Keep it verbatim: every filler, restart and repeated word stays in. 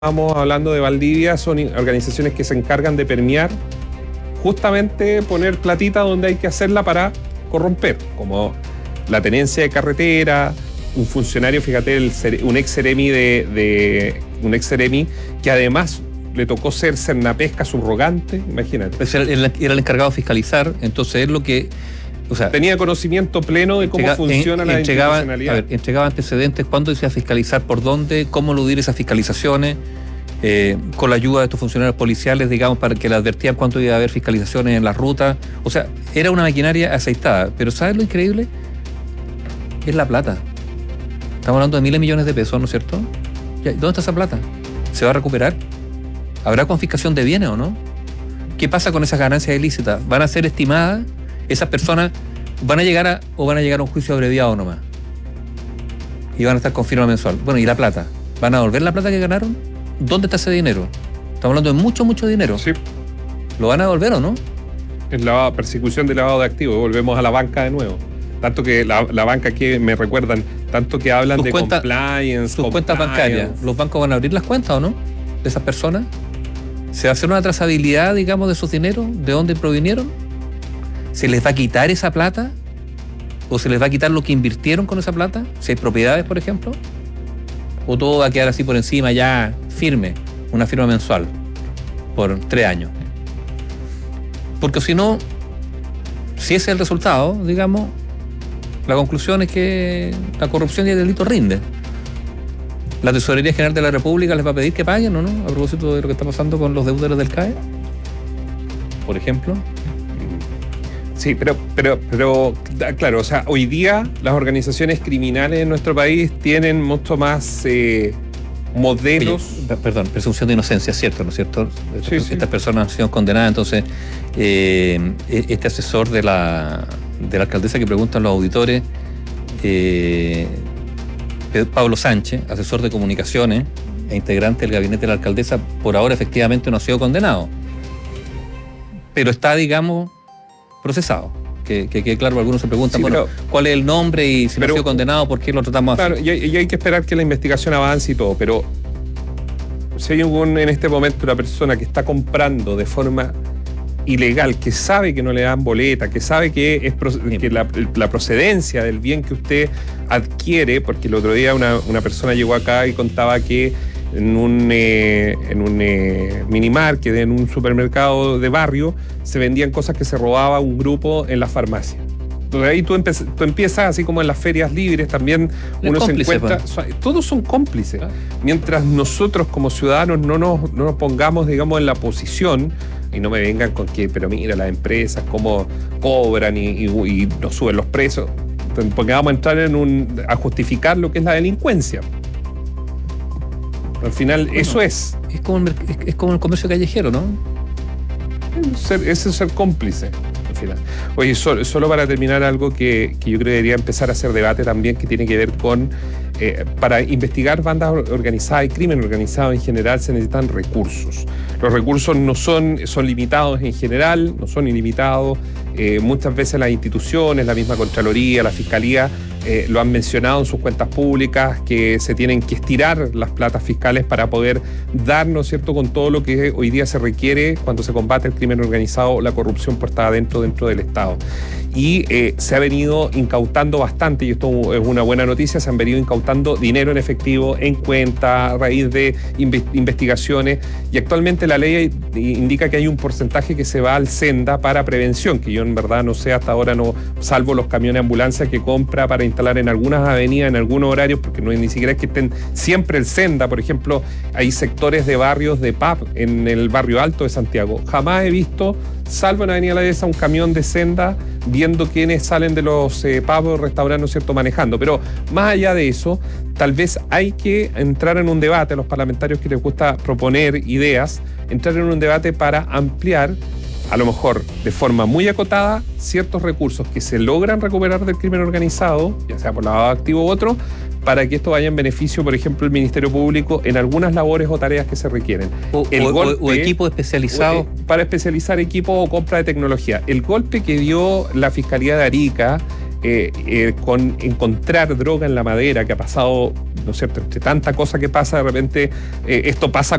Estamos hablando de Valdivia, son organizaciones que se encargan de permear, justamente poner platita donde hay que hacerla para corromper, como la tenencia de carretera, un funcionario, fíjate, el, un ex seremi de, de un ex seremi que además le tocó ser Cernapesca subrogante, imagínate. Era el, era el encargado de fiscalizar, entonces es lo que... O sea, tenía conocimiento pleno de cómo entrega, funciona en, la entregaba, institucionalidad. A ver, entregaba antecedentes, cuándo decía fiscalizar, por dónde, cómo eludir esas fiscalizaciones, eh, con la ayuda de estos funcionarios policiales, digamos, para que le advertían cuánto iba a haber fiscalizaciones en las rutas. O sea, era una maquinaria aceitada. Pero ¿sabes lo increíble? Es la plata. Estamos hablando de miles de millones de pesos, ¿no es cierto? ¿Dónde está esa plata? ¿Se va a recuperar? ¿Habrá confiscación de bienes o no? ¿Qué pasa con esas ganancias ilícitas? ¿Van a ser estimadas? Esas personas van a llegar a, o van a llegar a un juicio abreviado nomás. Y van a estar con firma mensual. Bueno, ¿y la plata? ¿Van a devolver la plata que ganaron? ¿Dónde está ese dinero? Estamos hablando de mucho, mucho dinero. Sí. ¿Lo van a devolver o no? Es la persecución de lavado de activos. Volvemos a la banca de nuevo. Tanto que la, la banca que me recuerdan, tanto que hablan sus de cuenta, compliance. Sus cuentas bancarias. ¿Los bancos van a abrir las cuentas o no? De esas personas. ¿Se va a hacer una trazabilidad, digamos, de sus dineros? ¿De dónde provinieron? ¿Se les va a quitar esa plata? ¿O se les va a quitar lo que invirtieron con esa plata? Si hay propiedades, por ejemplo. ¿O todo va a quedar así por encima, ya firme, una firma mensual, por tres años? Porque si no, si ese es el resultado, digamos, la conclusión es que la corrupción y el delito rinde. ¿La Tesorería General de la República les va a pedir que paguen o no? A propósito de lo que está pasando con los deudores del C A E, por ejemplo. Sí, pero, pero, pero, claro, o sea, hoy día las organizaciones criminales en nuestro país tienen mucho más eh, modelos. Oye, perdón, presunción de inocencia, ¿cierto? ¿No es cierto? Sí, Estas sí. personas han sido condenadas, entonces, eh, este asesor de la, de la alcaldesa que preguntan los auditores, eh, Pablo Sánchez, asesor de comunicaciones e integrante del gabinete de la alcaldesa, por ahora efectivamente no ha sido condenado. Pero está, digamos, procesado. Que, que, que claro, algunos se preguntan, sí, bueno, pero, ¿cuál es el nombre? Y si pero, no ha sido condenado, ¿por qué lo tratamos claro, así? Claro, y, y hay que esperar que la investigación avance y todo, pero si hay un, en este momento una persona que está comprando de forma ilegal, que sabe que no le dan boleta, que sabe que es que la, la procedencia del bien que usted adquiere, porque el otro día una, una persona llegó acá y contaba que en un, eh, en un eh, minimarket, en un supermercado de barrio, se vendían cosas que se robaba un grupo en la farmacia. Entonces ahí tú, empe tú empiezas, así como en las ferias libres también, uno cómplice, se encuentra... Pues. Todos son cómplices. Claro. Mientras nosotros como ciudadanos no nos, no nos pongamos, digamos, en la posición, y no me vengan con que, pero mira, las empresas cómo cobran y, y, y nos suben los precios, porque vamos a entrar en un, a justificar lo que es la delincuencia. Al final, bueno, eso es. Es como, el, es, es como el comercio callejero, ¿no? Ser, ese es ser cómplice, al final. Oye, solo, solo para terminar, algo que, que yo creo que debería empezar a hacer debate también, que tiene que ver con, eh, para investigar bandas organizadas y crimen organizado en general se necesitan recursos. Los recursos no son, son limitados en general, no son ilimitados. Eh, muchas veces las instituciones, la misma Contraloría, la Fiscalía, eh, lo han mencionado en sus cuentas públicas, que se tienen que estirar las platas fiscales para poder dar, ¿no es cierto?, con todo lo que hoy día se requiere cuando se combate el crimen organizado, la corrupción puesta adentro dentro del Estado. Y eh, se ha venido incautando bastante, y esto es una buena noticia, se han venido incautando dinero en efectivo, en cuenta, a raíz de inve investigaciones, y actualmente la ley indica que hay un porcentaje que se va al Senda para prevención, que yo en verdad no sé hasta ahora, no, salvo los camiones de ambulancia que compra para instalar en algunas avenidas, en algunos horarios, porque no ni siquiera es que estén siempre el Senda. Por ejemplo, hay sectores de barrios de pub en el barrio alto de Santiago. Jamás he visto, salvo en Avenida La Dehesa, un camión de Senda viendo quiénes salen de los eh, pubs, restaurantes, ¿no es cierto?, manejando. Pero más allá de eso, tal vez hay que entrar en un debate, a los parlamentarios que les gusta proponer ideas, entrar en un debate para ampliar, a lo mejor de forma muy acotada, ciertos recursos que se logran recuperar del crimen organizado, ya sea por lavado de activo u otro, para que esto vaya en beneficio, por ejemplo, del Ministerio Público en algunas labores o tareas que se requieren. O, el o, golpe, o equipos especializados. O, para especializar equipos o compra de tecnología. El golpe que dio la Fiscalía de Arica eh, eh, con encontrar droga en la madera, que ha pasado ¿no es cierto? Entre tanta cosa que pasa, de repente eh, esto pasa